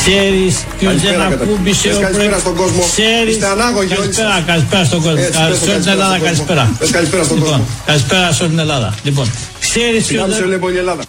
Ξέρεις ποιος δεν ακούμπησε ο Καλησπέρα στον κόσμο. Είστε ανάγωγοι όλοι σας. Καλησπέρα στον κόσμο. Σε όλη την Ελλάδα καλησπέρα. Καλησπέρα στον κόσμο. Καλησπέρα σε όλη την Ελλάδα. Λοιπόν, ξέρεις ποιος δεν... βλέπω η Ελλάδα.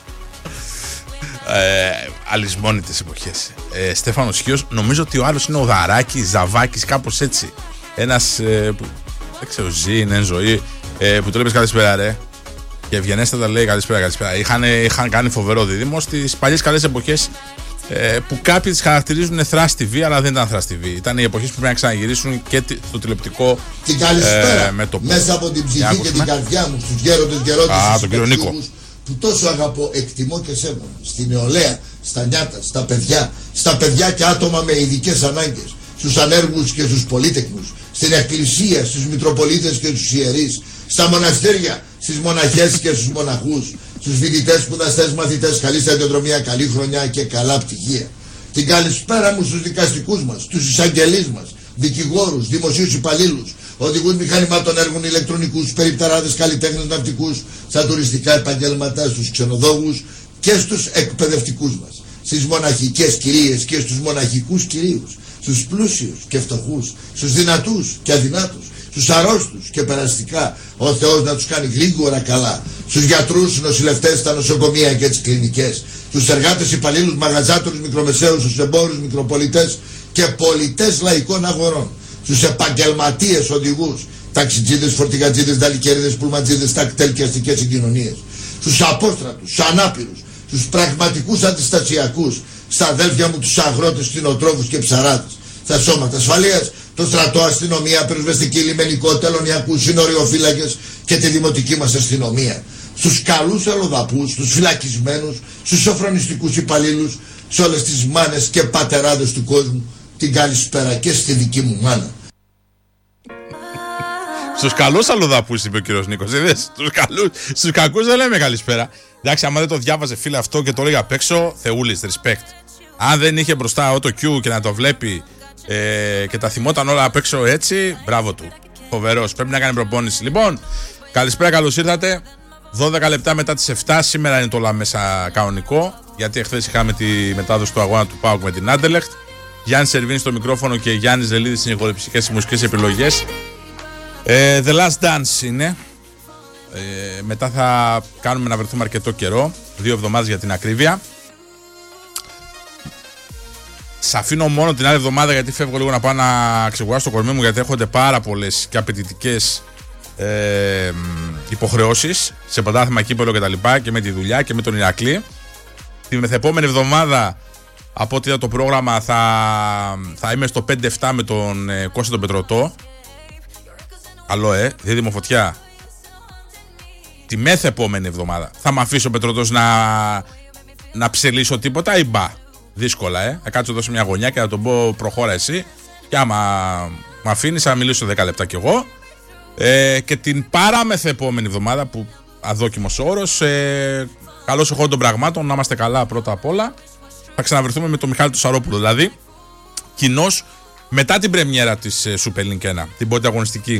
Αλυσμόνητες εποχές. Στέφανος Χίος, νομίζω ότι ο άλλος είναι ο Δαράκης, Ζαβάκης, κάπως έτσι. Ένας που δεν ξέρω, ζει, είναι ζωή, που του λες καλησπέρα ρε. Και ευγενέστατα λέει καλησπέρα. Είχαν κάνει φοβερό δίδυμο στις παλιές καλές εποχές, που κάποιοι τις χαρακτηρίζουν Thrash TV, αλλά δεν ήταν Thrash TV. Ήταν οι εποχές που πρέπει να ξαναγυρίσουν και στο τηλεοπτικό. Την καλησπέρα μέτωπο. Μέσα από την ψυχή και την καρδιά μου στους γέροντες τον κύριο Νίκο, που τόσο αγαπώ, εκτιμώ και σέβομαι. Στη νεολαία, στα νιάτα, στα παιδιά και άτομα με ειδικές ανάγκες, στους ανέργους και στους πολύτεκνους, στην εκκλησία, στους μητροπολίτες και στους ιερείς, στα μοναστήρια, στις μοναχές και στους μοναχούς, στους φοιτητές, σπουδαστές, μαθητές, καλή σταδιοδρομία, καλή χρονιά και καλά πτυχία. Την καλησπέρα μου στους δικαστικούς μας, τους εισαγγελείς μας, δικηγόρους, δημοσίους υπαλλήλους, οδηγούς μηχανημάτων έργων ηλεκτρονικούς, περιπτεράδες, καλλιτέχνες, ναυτικούς, στα τουριστικά επαγγέλματα, στους ξενοδόχους και στους εκπαιδευτικούς μας, στις μοναχικές κυρίες και στους μοναχικούς κυρίους, στους πλούσιους και φτωχούς, στους δυνατούς και αδυνάτους, στους αρρώστους και περαστικά, ο Θεός να τους κάνει γρήγορα καλά, στους γιατρούς, νοσηλευτές, στα νοσοκομεία και τις κλινικές, στους εργάτες, υπαλλήλους, μαγαζάτορους, μικρομεσαίους, στους εμπόρους, μικροπολιτές και πολιτές λαϊκών αγορών, στους επαγγελματίες οδηγούς, ταξιτζίδες, φορτηγατζίδες, δαλικέριδες, πουλματζίδες, τακτέλ και αστικές συγκοινωνίες, στους απόστρατους, στους ανάπηρους, στους πραγματικούς αντιστασιακούς, στα αδέλφια μου τους αγρότες, κτηνοτρόφους και ψαράδες, στα σώματα ασφαλείας, το στρατό, αστυνομία, πυροσβεστική, λιμενικό, τελωνιακούς, συνοριοφύλακες και τη δημοτική μας αστυνομία, στους καλούς αλλοδαπούς, στους φυλακισμένους, στους σοφρονιστικούς υπαλλήλους, σε όλες τις μάνες και πατεράδες του κόσμου, την καλησπέρα και στη δική μου μάνα. Στους καλούς αλλοδαπούς, είπε ο κύριος Νίκος. Στους κακούς δεν λέμε καλησπέρα. Εντάξει, άμα δεν το διάβαζε φίλε αυτό και το έλεγε απ' έξω, θεούλης, respect. Αν δεν είχε μπροστά auto cue και να το βλέπει και τα θυμόταν όλα απ' έξω έτσι, μπράβο του. Φοβερός, πρέπει να κάνει προπόνηση. Λοιπόν, καλησπέρα, καλώς ήρθατε. 12 λεπτά μετά τις 7, σήμερα είναι το όλα μέσα κανονικό, γιατί εχθές είχαμε τη μετάδοση του αγώνα του ΠΑΟΚ με την Άντελεχτ. Γιάννης Σερβίνης στο μικρόφωνο και Γιάννης Ζελίδης στις ηχοληψικές και μουσικές επιλογές. The Last Dance είναι. Μετά θα κάνουμε να βρεθούμε αρκετό καιρό, 2 εβδομάδες για την ακρίβεια. Σ' αφήνω μόνο την άλλη εβδομάδα γιατί φεύγω λίγο να πάω να ξεκουράσω το κορμί μου, γιατί έρχονται πάρα πολλές και απαιτητικές υποχρεώσεις σε πρωτάθλημα, κύπελλο και τα λοιπά, και με τη δουλειά και με τον Ηρακλή. Την μεθεπόμενη εβδομάδα, από ό,τι είδα το πρόγραμμα, θα είμαι στο 5-7 με τον Κώστα τον Πετρωτό. Καλό δίδυμο φωτιά. Τη μεθεπόμενη εβδομάδα θα μ' αφήσει ο Πετρωτός να ψελίσω τίποτα ή μπα. Δύσκολα, θα κάτσω εδώ σε μια γωνιά και θα τον πω προχώρα εσύ, και άμα μ' αφήνεις θα μιλήσω 10 λεπτά κι εγώ. Και την παραμεθεπόμενη εβδομάδα, που αδόκιμος όρος, καλώς εχόντων των πραγμάτων, να είμαστε καλά πρώτα απ' όλα, θα ξαναβρεθούμε με τον Μιχάλη του Σαρόπουλο, δηλαδή κοινώς μετά την πρεμιέρα της Super Link 1, την πρώτη αγωνιστική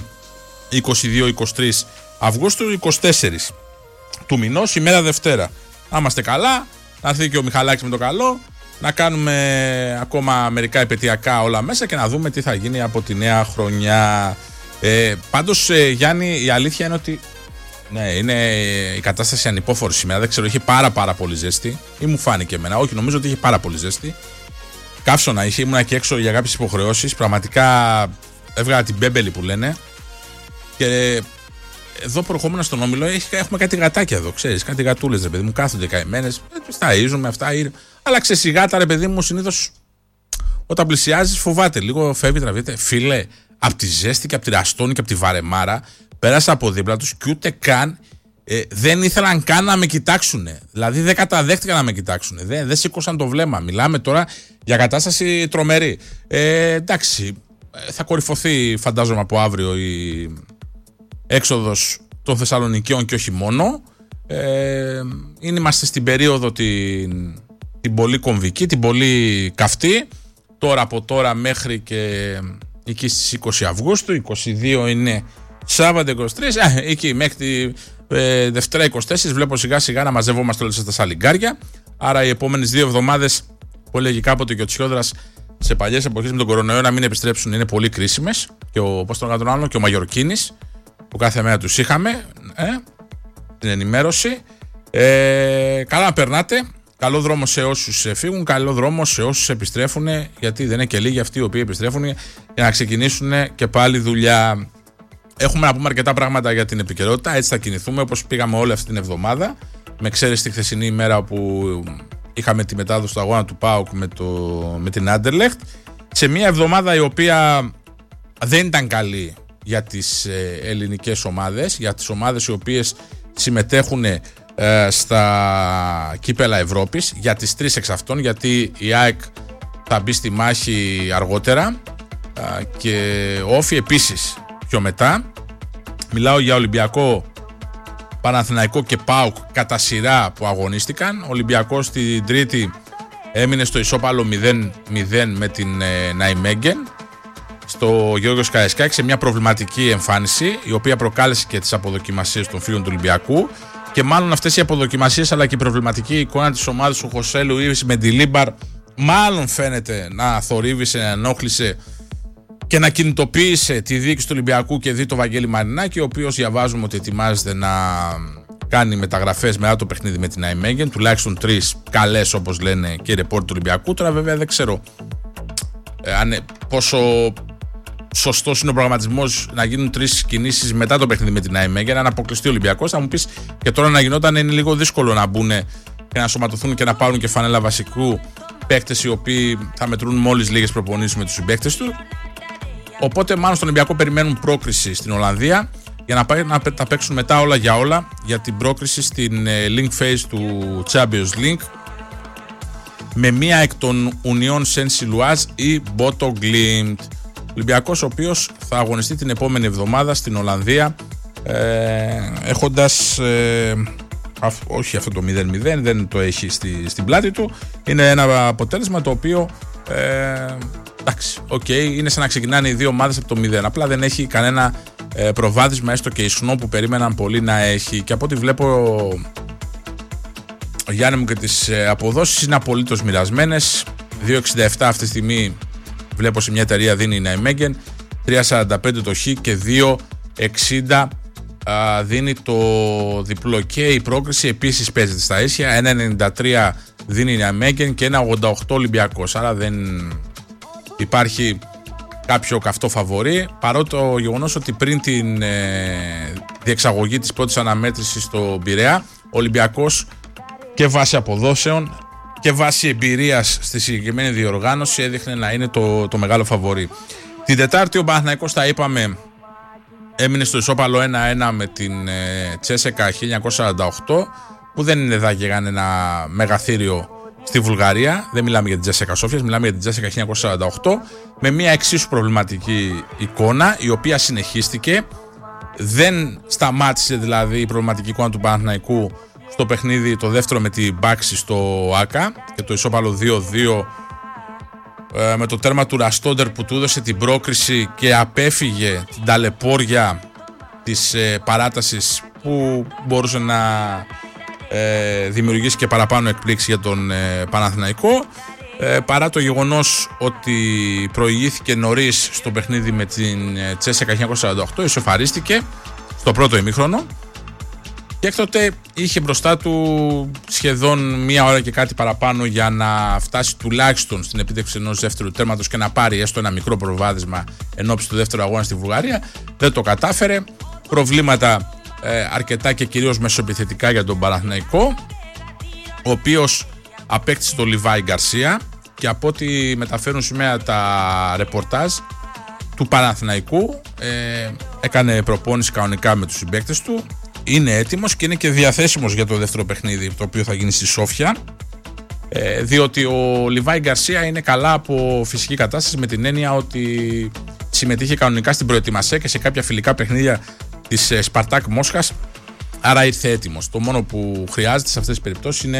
22-23 Αυγούστου, 24 του μηνός, ημέρα Δευτέρα. Να είμαστε καλά, να έρθει και ο Μιχαλάκης με το καλό, να κάνουμε ακόμα μερικά επαιτειακά όλα μέσα και να δούμε τι θα γίνει από τη νέα χρονιά. Πάντως, Γιάννη, η αλήθεια είναι ότι ναι, είναι η κατάσταση ανυπόφορη σήμερα. Δεν ξέρω, είχε πάρα πολύ ζέστη, ή μου φάνηκε εμένα. Όχι, νομίζω ότι είχε πάρα πολύ ζέστη. Καύσωνα είχε, ήμουνα και έξω για κάποιες υποχρεώσεις. Πραγματικά έβγαλα την μπέμπελη που λένε. Και εδώ προχωρούμε στον Όμιλο, έχουμε κάτι γατάκια εδώ, ξέρεις, κάτι γατούλες, ρε παιδί μου, κάθονται καημένες. Ταΐζουμε αυτά. Αλλά ξέρεις, η γάτα, ρε παιδί μου, συνήθως όταν πλησιάζεις φοβάται λίγο, φεύγει, τραβείται. Φίλε, από τη ζέστη και από τη ραστόνη και από τη βαρεμάρα, πέρασα από δίπλα τους και ούτε καν δεν ήθελαν καν να με κοιτάξουν. Δηλαδή δεν καταδέχτηκαν να με κοιτάξουν. Δεν σήκωσαν το βλέμμα. Μιλάμε τώρα για κατάσταση τρομερή. Εντάξει, θα κορυφωθεί, φαντάζομαι, από αύριο η έξοδος των Θεσσαλονικαίων και όχι μόνο. Είμαστε στην περίοδο την πολύ κομβική, την πολύ καυτή. Τώρα από τώρα μέχρι και εκεί στις 20 Αυγούστου, 22 είναι Σάββατο 23, εκεί μέχρι τη Δευτέρα 24 βλέπω σιγά σιγά να μαζεύομαστε όλες στα σαλιγκάρια. Άρα οι επόμενες 2 εβδομάδες που έλεγε κάποτε και ο Τσιόδρας σε παλιές εποχές με τον κορονοϊό να μην επιστρέψουν είναι πολύ κρίσιμες. Και και ο Μαγιορκίνης που κάθε μέρα τους είχαμε την ενημέρωση. Καλά να περνάτε. Καλό δρόμο σε όσους φύγουν, καλό δρόμο σε όσους επιστρέφουν, γιατί δεν είναι και λίγοι αυτοί οι οποίοι επιστρέφουν για να ξεκινήσουν και πάλι δουλειά. Έχουμε να πούμε αρκετά πράγματα για την επικαιρότητα, έτσι θα κινηθούμε όπως πήγαμε όλη αυτή την εβδομάδα. Με εξαίρεση τη χθεσινή ημέρα που είχαμε τη μετάδοση του αγώνα του ΠΑΟΚ με την Άντερλεχτ. Σε μια εβδομάδα η οποία δεν ήταν καλή για τις ελληνικές ομάδες, για τις ομάδες οι οποίες συμμετέχουν στα κύπελα Ευρώπης, για τις 3 εξ αυτών, γιατί η ΑΕΚ θα μπει στη μάχη αργότερα και ο Όφι επίσης πιο μετά. Μιλάω για Ολυμπιακό, Παναθηναϊκό και ΠΑΟΚ κατά σειρά που αγωνίστηκαν. Ο Ολυμπιακός την Τρίτη έμεινε στο ισόπαλο 0-0 με την Ναϊμέγγεν στο Γεώργιος Καραϊσκάκη σε μια προβληματική εμφάνιση, η οποία προκάλεσε και τις αποδοκιμασίες των φίλων του Ολυμπιακού. Και μάλλον αυτές οι αποδοκιμασίες αλλά και η προβληματική εικόνα της ομάδας του Χωσέ Λουίς με τη Λίμπαρ μάλλον φαίνεται να θορύβησε, να ενόχλησε και να κινητοποίησε τη διοίκηση του Ολυμπιακού και δει το Βαγγέλη Μαρινάκη, ο οποίος διαβάζουμε ότι ετοιμάζεται να κάνει μεταγραφές μετά το παιχνίδι με την Ναϊμέγγεν, τουλάχιστον 3 καλές όπως λένε και οι ρεπόρτερ του Ολυμπιακού. Τώρα βέβαια δεν ξέρω πόσο σωστός είναι ο προγραμματισμός να γίνουν 3 κινήσεις μετά το παιχνίδι με την Ναϊμέγγεν, να αποκλειστεί ο Ολυμπιακός. Θα μου πεις και τώρα να γινόταν είναι λίγο δύσκολο να μπουν και να σωματωθούν και να πάρουν και φανέλα βασικού παίκτες οι οποίοι θα μετρούν μόλις λίγες προπονήσεις με τους συμπαίκτες του. Οπότε μάλλον στον Ολυμπιακό περιμένουν πρόκριση στην Ολλανδία για να πάει να τα παίξουν μετά όλα για όλα για την πρόκριση στην link phase του Champions League με μία εκ των Union Saint-Gilloise ή Bodo Glimt. Ολυμπιακός ο οποίος θα αγωνιστεί την επόμενη εβδομάδα στην Ολλανδία έχοντας όχι αυτό το 0-0, δεν το έχει στην πλάτη του. Είναι ένα αποτέλεσμα το οποίο εντάξει, είναι σαν να ξεκινάνε οι δύο ομάδες από το 0. Απλά δεν έχει κανένα προβάδισμα, έστω και ισχνό που περίμεναν πολύ να έχει. Και από ό,τι βλέπω ο Γιάννη μου και τις αποδόσεις είναι απολύτως μοιρασμένες. 2,67 αυτή τη στιγμή βλέπω σε μια εταιρεία δίνει η Ναϊμέγγεν, 3,45 το Χ και 2,60 δίνει το διπλό. Και η πρόκριση επίσης παίζεται στα ίσια, 1,93 δίνει η Ναϊμέγγεν και 1,88 Ολυμπιακός. Άρα δεν υπάρχει κάποιο καυτό φαβορί, παρότι το γεγονός ότι πριν την διεξαγωγή της πρώτης αναμέτρησης στο Πειραιά, ο Ολυμπιακός και βάσει αποδόσεων και βάσει εμπειρίας στη συγκεκριμένη διοργάνωση έδειχνε να είναι το μεγάλο φαβορί. Την Τετάρτη ο Παναθηναϊκός, τα είπαμε, έμεινε στο ισόπαλο 1-1 με την Τσέσεκα 1948, που δεν είναι δάγεγαν ένα μεγαθύριο στη Βουλγαρία. Δεν μιλάμε για την Τσέσεκα Σόφιας, μιλάμε για την Τσέσεκα 1948, με μια εξίσου προβληματική εικόνα, η οποία συνεχίστηκε. Δεν σταμάτησε δηλαδή η προβληματική εικόνα του Παναθηναϊκού στο παιχνίδι το δεύτερο με την Μπάξη στο ΆΚΑ και το ισόπαλο 2-2 με το τέρμα του Ραστόντερ που του έδωσε την πρόκριση και απέφυγε την ταλαιπώρια της παράτασης που μπορούσε να δημιουργήσει και παραπάνω εκπλήξη για τον Παναθηναϊκό, παρά το γεγονός ότι προηγήθηκε νωρίς στο παιχνίδι με την Τσέσεκα 1948, ισοφαρίστηκε στο πρώτο ημίχρονο και έκτοτε είχε μπροστά του σχεδόν μία ώρα και κάτι παραπάνω για να φτάσει τουλάχιστον στην επίτευξη ενός δεύτερου τέρματος και να πάρει έστω ένα μικρό προβάδισμα ενόψει του δεύτερου αγώνα στη Βουλγαρία. Δεν το κατάφερε. Προβλήματα αρκετά και κυρίως μεσοεπιθετικά για τον Παναθηναϊκό, ο οποίος απέκτησε τον Λιβάη Γκαρσία και από ό,τι μεταφέρουν σήμερα τα ρεπορτάζ του Παναθηναϊκού έκανε προπόνηση κανονικά με τους συμπαίκτες του, είναι έτοιμος και είναι και διαθέσιμος για το δεύτερο παιχνίδι το οποίο θα γίνει στη Σόφια, διότι ο Λιβάη Γκαρσία είναι καλά από φυσική κατάσταση, με την έννοια ότι συμμετείχε κανονικά στην προετοιμασία και σε κάποια φιλικά παιχνίδια της Σπαρτάκ Μόσχας, άρα ήρθε έτοιμος. Το μόνο που χρειάζεται σε αυτές τις περιπτώσεις είναι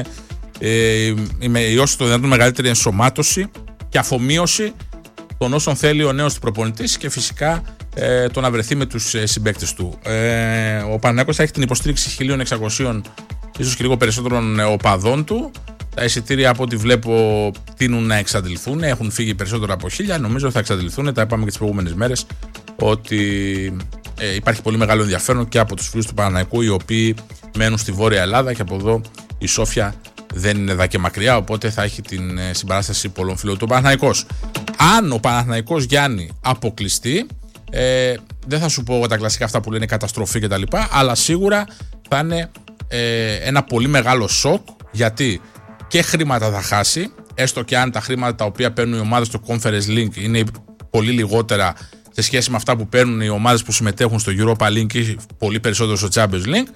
η όσο το δυνατόν μεγαλύτερη ενσωμάτωση και αφομοίωση των όσων θέλει ο νέος του προπονητής και φυσικά το να βρεθεί με τους συμπαίκτες του. Ο Παναθηναϊκός θα έχει την υποστήριξη 1.600 ίσως και λίγο περισσότερων οπαδών του, Τα εισιτήρια από ό,τι βλέπω τείνουν να εξαντληθούν. Έχουν φύγει περισσότερα από 1.000. Νομίζω θα εξαντληθούν. Τα είπαμε και τις προηγούμενες μέρες ότι υπάρχει πολύ μεγάλο ενδιαφέρον και από τους φίλους του Παναθηναϊκού, οι οποίοι μένουν στη Βόρεια Ελλάδα, και από εδώ η Σόφια δεν είναι εδώ και μακριά, οπότε θα έχει την συμπαράσταση πολλών φίλων του Παναθηναϊκός. Αν ο Παναθηναϊκός, Γιάννη, αποκλειστεί, δεν θα σου πω τα κλασικά αυτά που λένε καταστροφή κτλ., αλλά σίγουρα θα είναι ένα πολύ μεγάλο σοκ, γιατί και χρήματα θα χάσει, έστω και αν τα χρήματα τα οποία παίρνουν οι ομάδες στο Conference League είναι πολύ λιγότερα σε σχέση με αυτά που παίρνουν οι ομάδες που συμμετέχουν στο Europa League ή πολύ περισσότερο στο Champions League.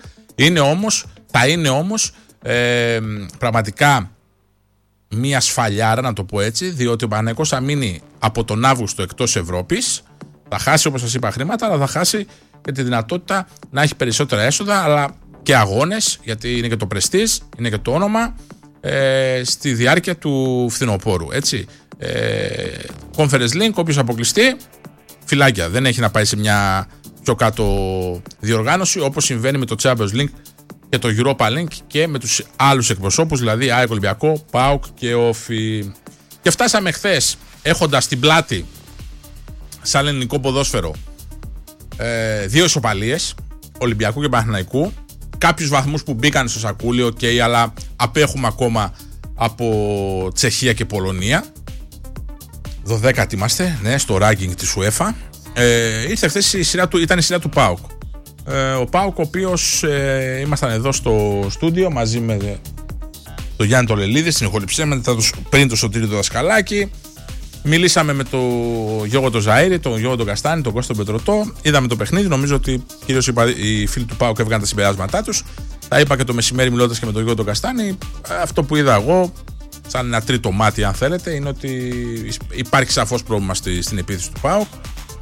Θα είναι όμως πραγματικά μία σφαλιάρα, να το πω έτσι, διότι ο Παναθηναϊκός θα μείνει από τον Αύγουστο εκτός Ευρώπης. Θα χάσει, όπως σας είπα, χρήματα, αλλά θα χάσει και τη δυνατότητα να έχει περισσότερα έσοδα, αλλά και αγώνες, γιατί είναι και το πρεστίζ, είναι και το όνομα, στη διάρκεια του φθινοπόρου. Έτσι. Conference League, όποιος αποκλειστεί, φυλάκια. Δεν έχει να πάει σε μια πιο κάτω διοργάνωση, όπως συμβαίνει με το Champions League και το Europa League και με τους άλλους εκπροσώπους, δηλαδή ΑΕΚ, Ολυμπιακό, ΠΑΟΚ και ΟΦΗ. Και φτάσαμε χθες έχοντας στην πλάτη, σαν ελληνικό ποδόσφαιρο, δύο ισοπαλίες, Ολυμπιακού και Παναθηναϊκού, κάποιους βαθμούς που μπήκαν στο σακούλι, αλλά απέχουμε ακόμα από Τσεχία και Πολωνία. 12η είμαστε, ναι, στο ranking της UEFA. Ήρθε χθες ήταν η σειρά του ΠΑΟΚ. Ο ΠΑΟΚ, ο οποίος ήμασταν εδώ στο στούντιο μαζί με τον Γιάννη τον Λελίδη στην ηχοληψία, πριν το Σωτήρη το Δασκαλάκη. Μιλήσαμε με τον Γιώργο τον Ζαΐρη, τον Γιώργο τον Καστάνη, τον Κώστα τον Πετρωτό. Είδαμε το παιχνίδι. Νομίζω ότι κυρίως οι φίλοι του ΠΑΟΚ έβγαν τα συμπεράσματά τους. Τα είπα και το μεσημέρι μιλώντας και με τον Γιώργο τον Καστάνη. Αυτό που είδα εγώ, σαν ένα τρίτο μάτι, αν θέλετε, είναι ότι υπάρχει σαφώς πρόβλημα στην επίθεση του ΠΑΟΚ.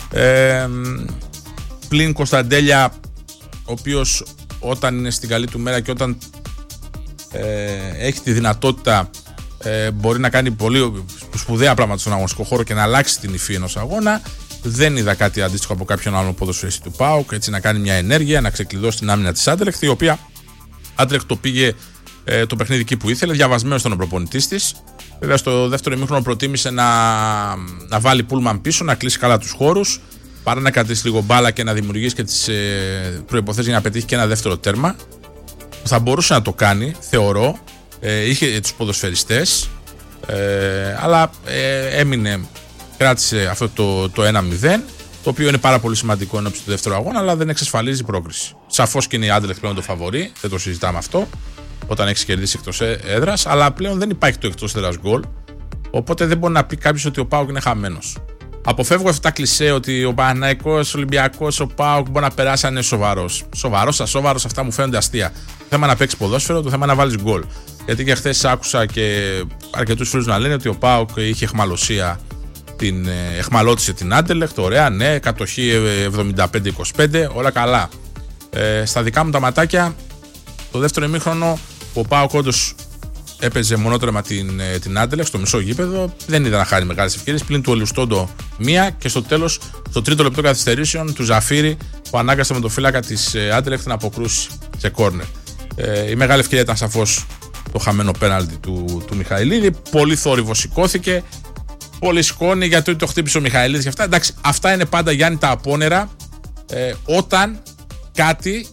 Πλην Κωνσταντέλια, ο οποίος όταν είναι στην καλή του μέρα και όταν έχει τη δυνατότητα, μπορεί να κάνει πολύ σπουδαία πράγματα στον αγωνιστικό χώρο και να αλλάξει την υφή ενός αγώνα. Δεν είδα κάτι αντίστοιχο από κάποιον άλλον ποδοσφαιριστή του ΠΑΟΚ, έτσι να κάνει μια ενέργεια, να ξεκλειδώσει την άμυνα της Άντρεχτ, η οποία Άντρεχτ το πήγε το παιχνίδι εκεί που ήθελε, διαβασμένος ήταν ο προπονητής της. Βέβαια στο δεύτερο ημίχρονο προτίμησε να βάλει πούλμαν πίσω, να κλείσει καλά τους χώρους, παρά να κρατήσει λίγο μπάλα και να δημιουργήσει και τις προϋποθέσεις για να πετύχει και ένα δεύτερο τέρμα. Θα μπορούσε να το κάνει, θεωρώ. Είχε τους ποδοσφαιριστές, αλλά κράτησε αυτό το 1-0, το οποίο είναι πάρα πολύ σημαντικό ενώπιση του δεύτερου αγώνα, αλλά δεν εξασφαλίζει πρόκριση. Σαφώς και είναι η Άντρεχτ πλέον το φαβορί, δεν το συζητάμε αυτό, όταν έχει κερδίσει εκτός έδρας, αλλά πλέον δεν υπάρχει το εκτός έδρας γκολ, οπότε δεν μπορεί να πει κάποιος ότι ο ΠΑΟΚ είναι χαμένος. Αποφεύγω αυτά τα κλισέ ότι ο Παναθηναϊκός, ο Ολυμπιακός, ο ΠΑΟΚ μπορεί να περάσει αν είναι σοβαρός. Σοβαρός, αυτά μου φαίνονται αστεία. Το θέμα να παίξει ποδόσφαιρο, το θέμα να βάλεις γκολ. Γιατί και χθες άκουσα και αρκετούς φίλους να λένε ότι ο ΠΑΟΚ είχε εχμαλωσία, εχμαλώτησε την Άντελεχτ. Ωραία, ναι, κατοχή 75-25, όλα καλά. Στα δικά μου τα ματάκια, το δεύτερο ημίχρονο, ο ΠΑΟΚ όντως έπαιζε μονότρεμα την Άντελεχτ στο μισό γήπεδο. Δεν είδα να χάρει μεγάλες ευκαιρίες. Πλην του Ελουστόντο μία και στο τέλος, στο τρίτο λεπτό καθυστερήσεων, του Ζαφύρη που ανάγκασε με το φύλακα της Άντελεχτ να αποκρούσει σε κόρνερ. Η μεγάλη ευκαιρία ήταν σαφώς το χαμένο πέναλτι του Μιχαηλίδη. Πολύ θόρυβο σηκώθηκε. Πολύ σκόνη γιατί το χτύπησε ο Μιχαηλίδης και αυτά. Εντάξει, αυτά είναι πάντα, Γιάννη, τα απόνερα όταν κάτι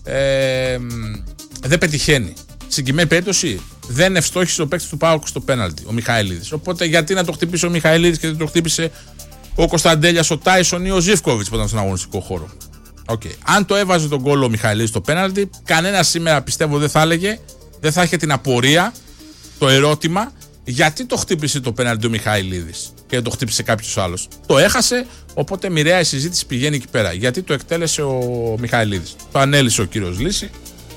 δεν πετυχαίνει. Στην συγκεκριμένη περίπτωση δεν ευστόχησε ο παίκτης του ΠΑΟΚ στο πέναλτι, ο Μιχαηλίδης. Οπότε γιατί να το χτυπήσει ο Μιχαηλίδης και δεν το χτύπησε ο Κωνσταντέλιας, ο Τάισον ή ο Ζίβκοβιτς που ήταν στον αγωνιστικό χώρο. Okay. Αν το έβαζε τον γκολ ο Μιχαηλίδης στο πέναλτι, κανένα σήμερα πιστεύω δεν θα έλεγε, δεν θα είχε την απορία, το ερώτημα, γιατί το χτύπησε το πέναλτι ο Μιχαηλίδης και δεν το χτύπησε κάποιος άλλος. Το έχασε, οπότε μοιραία η συζήτηση πηγαίνει εκεί πέρα. Γιατί το εκτέλεσε ο Μιχαηλίδης. Το ανέλησε ο κύριος Λύση.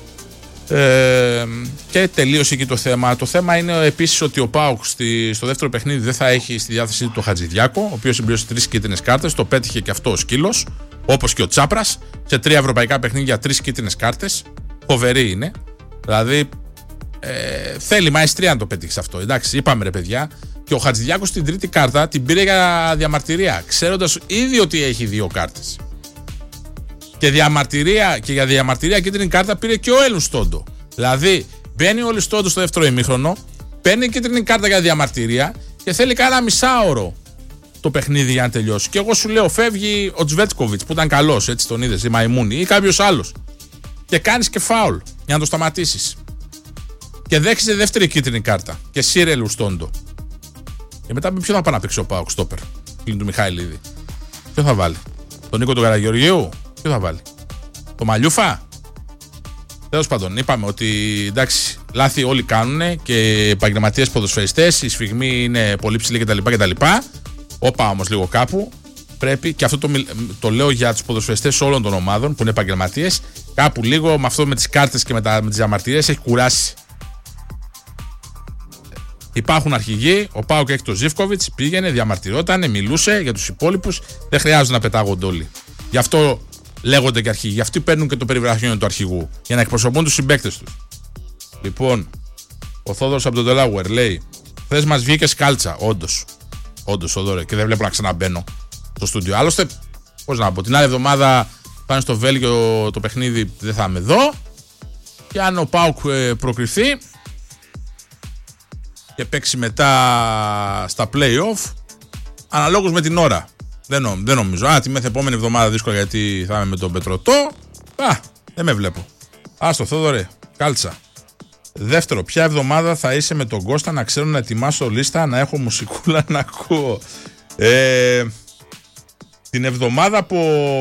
Και τελείωσε εκεί το θέμα. Το θέμα είναι επίσης ότι ο ΠΑΟΚ στο δεύτερο παιχνίδι δεν θα έχει στη διάθεσή του τον Χατζηδιάκο, ο οποίος συμπλήρωσε 3 κίτρινες κάρτες. Το πέτυχε και αυτό ο σκύλος, όπως και ο Τσάπρας. Σε 3 ευρωπαϊκά παιχνίδια 3 κίτρινες κάρτες. Φοβερή είναι. Δηλαδή θέλει μαεστρία να το πετύχει αυτό. Εντάξει, είπαμε ρε παιδιά. Και ο Χατζηδιάκος την τρίτη κάρτα την πήρε για διαμαρτυρία, ξέροντας ήδη ότι έχει 2 κάρτες. Και για διαμαρτυρία κίτρινη κάρτα πήρε και ο Ελουστόντο. Δηλαδή, μπαίνει ο Ελουστόντο στο δεύτερο ημίχρονο, παίρνει κίτρινη κάρτα για διαμαρτυρία και θέλει κάνα μισάωρο το παιχνίδι για να τελειώσει. Και εγώ σου λέω, φεύγει ο Τσβέτσκοβιτς που ήταν καλός, έτσι τον είδες, η Μαϊμούνη, ή κάποιος άλλος. Και κάνεις και φάουλ για να το σταματήσεις. Και δέχεσαι δεύτερη κίτρινη κάρτα. Και Σίρελ Ουστόντο. Και μετά με ποιο θα πάει να παίξει ο ΠΑΟΚ στόπερ? Πλην του Μιχαηλίδη. Ποιο θα βάλει? Τον Νίκο του Καραγεωργίου? Ποιο θα βάλει? Το Μαλιούφα? Τέλος πάντων, είπαμε ότι εντάξει, λάθη όλοι κάνουν και επαγγελματίες ποδοσφαιριστές, η σφιγμή είναι πολύ ψηλή κτλ. Όπα όμως λίγο κάπου πρέπει, και αυτό το λέω για τους ποδοσφαιριστές όλων των ομάδων που είναι επαγγελματίες, κάπου λίγο με αυτό με τις κάρτες και με τις διαμαρτυρίες έχει κουράσει. Υπάρχουν αρχηγοί, ο ΠΑΟΚ έχει το Ζίβκοβιτς, πήγαινε, διαμαρτυρότανε, μιλούσε για τους υπόλοιπους, δεν χρειάζεται να πετάγονται όλοι. Γι' αυτό λέγονται και αρχηγοί, γι' αυτοί παίρνουν και το περιβραχιόνιο του αρχηγού, για να εκπροσωπούν τους συμπαίκτες τους. Λοιπόν, ο Θόδωρος από τον Delaware λέει: χθες μας βγήκε σκάλτσα, όντως, Θόδωρε, και δεν βλέπω να ξαναμπαίνω στο στούντιο. Άλλωστε, πώς να πω, την άλλη εβδομάδα θα είναι στο Βέλγιο το παιχνίδι, δεν θα είμαι εδώ. Και αν ο ΠΑΟΚ προκριθεί και παίξει μετά στα play-off, αναλόγως με την ώρα. Δεν νομίζω. Τη μεθεπόμενη εβδομάδα δύσκολα γιατί θα είμαι με τον Πετρωτό. Δεν με βλέπω. Άστο, Θόδωρε, κάλτσα. Δεύτερο, ποια εβδομάδα θα είσαι με τον Κώστα, να ξέρω να ετοιμάσω λίστα, να έχω μουσικούλα να ακούω? Την εβδομάδα από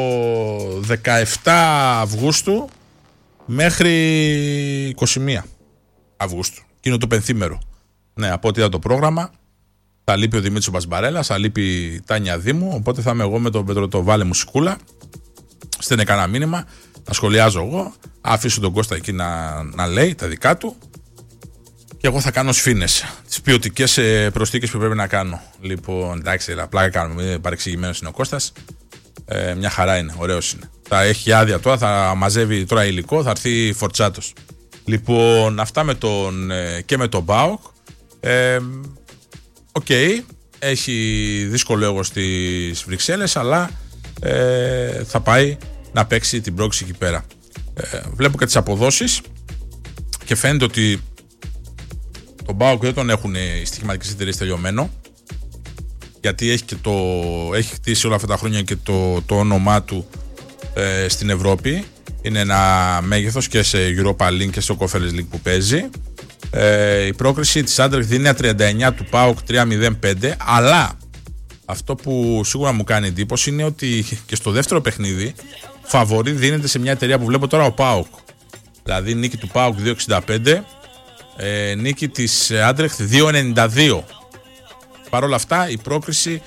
17 Αυγούστου μέχρι 21 Αυγούστου. Εκείνο το πενθήμερο. Ναι, από ό,τι είδα το πρόγραμμα, θα λείπει ο Δημήτρης Μπασμπαρέλας, θα λείπει η Τάνια Δήμου, οπότε θα είμαι εγώ με τον Πετρωτό. Βάλε μουσικούλα, στέλνε κανένα μήνυμα, να σχολιάζω εγώ, αφήσω τον Κώστα εκεί να λέει τα δικά του και εγώ θα κάνω σφήνες, τις ποιοτικές προσθήκες που πρέπει να κάνω. Λοιπόν, εντάξει, πλάκα κάνουμε, μην παρεξηγημένος είναι ο Κώστας, μια χαρά είναι, ωραίος είναι. Θα έχει άδεια τώρα, θα μαζεύει τώρα υλικό, θα έρθει φορτσάτος. Λοιπόν, αυτά με και με τον ΠΑΟΚ. Έχει δύσκολο έργο στις Βρυξέλλες, αλλά θα πάει να παίξει την πρόκληση εκεί πέρα. Βλέπω και τις αποδόσεις και φαίνεται ότι τον ΠΑΟΚ δεν τον έχουν οι στοιχηματικές εταιρείες τελειωμένο, γιατί έχει χτίσει όλα αυτά τα χρόνια και το όνομά του στην Ευρώπη. Είναι ένα μέγεθος και σε Europa League και στο Conference League που παίζει. Η πρόκριση της Anderlecht δίνει 39, του ΠΑΟΚ 3-0-5, αλλά αυτό που σίγουρα μου κάνει εντύπωση είναι ότι και στο δεύτερο παιχνίδι φαβορί δίνεται σε μια εταιρεία που βλέπω τώρα, ο ΠΑΟΚ. Δηλαδή νίκη του ΠΑΟΚ 2-65, νίκη της Anderlecht 2-92. Παρ' όλα αυτά η πρόκριση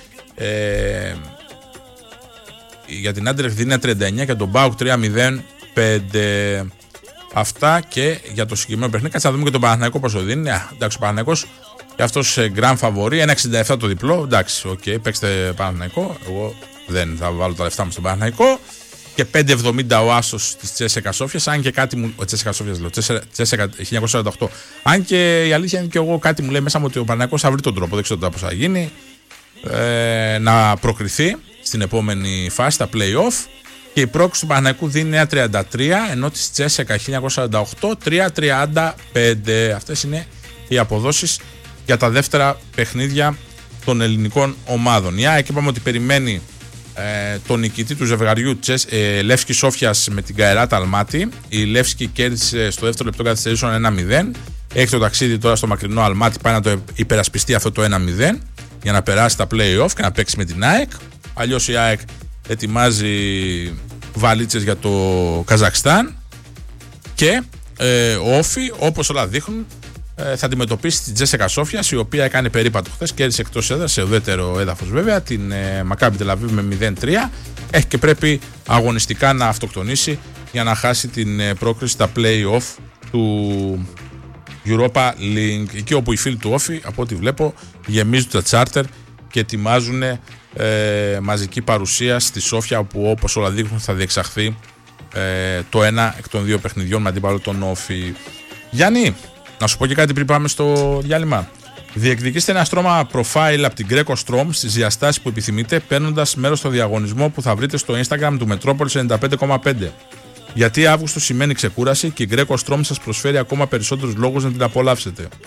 για την Anderlecht δίνει 39 και τον ΠΑΟΚ 3-0-5. Αυτά και για το συγκεκριμένο παιχνίδι. Κάτσε να δούμε και τον Παναθηναϊκό πόσο δίνει. Εντάξει, ο Παναθηναϊκός και αυτός grand φαβορί, 1,67 το διπλό. Εντάξει, παίξτε Παναθηναϊκό. Εγώ δεν θα βάλω τα λεφτά μου στον Παναθηναϊκό. Και 5,70 ο άσος της Τσέσσεκα Σόφιας. Αν και κάτι μου. Τσέσσεκα Σόφιας λέω. Τσέσσεκα 1948. Αν και η αλήθεια είναι και εγώ κάτι μου λέει μέσα μου ότι ο Παναθηναϊκός θα βρει τον τρόπο. Δεν ξέρω πώς θα γίνει. Να προκριθεί στην επόμενη φάση, τα play-off. Και η πρόκληση του Παναθηναϊκού δίνει 9,33, ενώ της Τσέσσεκα 1948 3,35. Αυτές είναι οι αποδόσεις για τα δεύτερα παιχνίδια των ελληνικών ομάδων. Η ΑΕΚ είπαμε ότι περιμένει τον νικητή του ζευγαριού Λεύσκι Σόφιας με την Καεράτα Αλμάτι. Η Λεύσκι κέρδισε στο δεύτερο λεπτό καθυστερήσεων 1-0. Έχει το ταξίδι τώρα στο μακρινό Αλμάτι, πάει να το υπερασπιστεί αυτό το 1-0 για να περάσει τα play-off και να παίξει με την ΑΕΚ. Αλλιώς η ΑΕΚ ετοιμάζει βαλίτσες για το Καζακστάν και ο Όφι, όπως όλα δείχνουν, θα αντιμετωπίσει την Τσέσσεκα Σόφιας, η οποία έκανε περίπατο χθες, κέρδισε εκτός έδρας, σε ουδέτερο έδαφος βέβαια, την Μακάμπι Τελαβίβ με 0-3. Έχει και πρέπει αγωνιστικά να αυτοκτονήσει για να χάσει την πρόκριση στα play-off του Europa League. Εκεί όπου οι φίλοι του Όφι, από ό,τι βλέπω, γεμίζουν τα τσάρτερ και ετοιμάζουν μαζική παρουσία στη Σόφια, όπου όπως όλα δείχνουν θα διεξαχθεί το ένα εκ των δύο παιχνιδιών με αντίπαλο τον Όφι. Γιάννη, να σου πω και κάτι πριν πάμε στο διάλειμμα. Διεκδικήστε ένα στρώμα profile από την Greco Strom στις διαστάσεις που επιθυμείτε, παίρνοντας μέρος στο διαγωνισμό που θα βρείτε στο Instagram του Metropolis 95,5. Γιατί Αύγουστο σημαίνει ξεκούραση και η Greco Strom σας προσφέρει ακόμα περισσότερους λόγους να την απολαύσετε.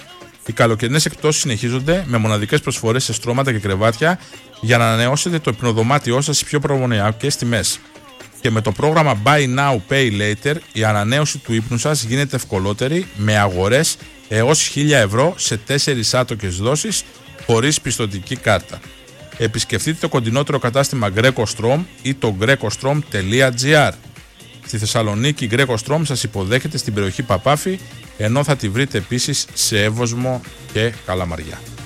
Οι καλοκαιρινές εκπτώσεις συνεχίζονται με μοναδικές προσφορές σε στρώματα και κρεβάτια για να ανανεώσετε το υπνοδωμάτιό σας σε πιο προμονιακές τιμές. Και με το πρόγραμμα Buy Now Pay Later η ανανέωση του ύπνου σας γίνεται ευκολότερη με αγορές έως 1.000 ευρώ σε 4 άτοκες δόσεις χωρίς πιστωτική κάρτα. Επισκεφτείτε το κοντινότερο κατάστημα GrecoStrom ή το grecostrom.gr. Στη Θεσσαλονίκη η GrecoStrom σας υποδέχεται στην περιοχή Παπάφη, ενώ θα τη βρείτε επίσης σε Εύωσμο και Καλαμαριά.